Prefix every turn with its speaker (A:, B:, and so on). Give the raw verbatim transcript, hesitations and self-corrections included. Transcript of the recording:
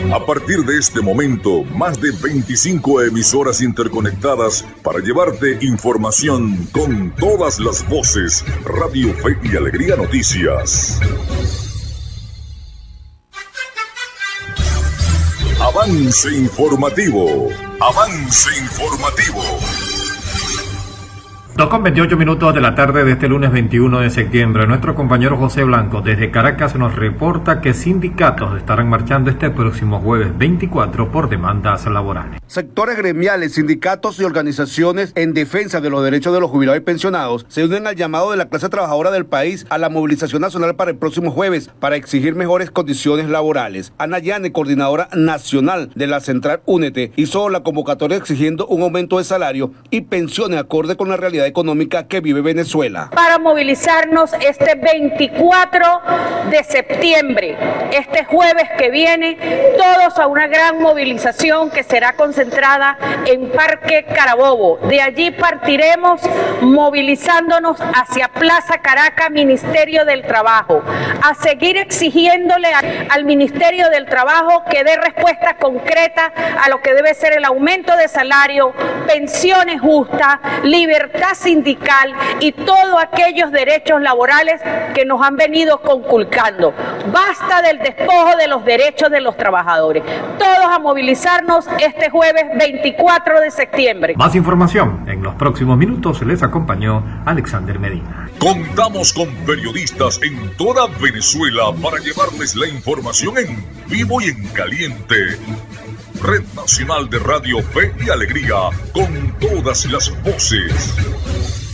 A: A partir de este momento, más de veinticinco emisoras interconectadas para llevarte información con todas las voces. Radio Fe y Alegría Noticias. Avance informativo. Avance informativo.
B: dos con veintiocho minutos de la tarde de este lunes veintiuno de septiembre. Nuestro compañero José Blanco desde Caracas nos reporta que sindicatos estarán marchando este próximo jueves veinticuatro por demandas laborales.
C: Sectores gremiales, sindicatos y organizaciones en defensa de los derechos de los jubilados y pensionados se unen al llamado de la clase trabajadora del país a la movilización nacional para el próximo jueves para exigir mejores condiciones laborales. Ana Yane, coordinadora nacional de la Central Únete, hizo la convocatoria exigiendo un aumento de salario y pensiones acorde con la realidad económica que vive Venezuela.
D: Para movilizarnos este veinticuatro de septiembre, este jueves que viene, todos a una gran movilización que será concentrada en Parque Carabobo. De allí partiremos movilizándonos hacia Plaza Caracas, Ministerio del Trabajo, a seguir exigiéndole al, al Ministerio del Trabajo que dé respuesta concreta a lo que debe ser el aumento de salario, pensiones justas, libertad sindical y todos aquellos derechos laborales que nos han venido conculcando. Basta del despojo de los derechos de los trabajadores. Todos a movilizarnos este jueves veinticuatro de septiembre.
B: Más información en los próximos minutos. Les acompañó Alexander Medina.
A: Contamos con periodistas en toda Venezuela para llevarles la información en vivo y en caliente. Red Nacional de Radio Fe y Alegría, con todas las voces.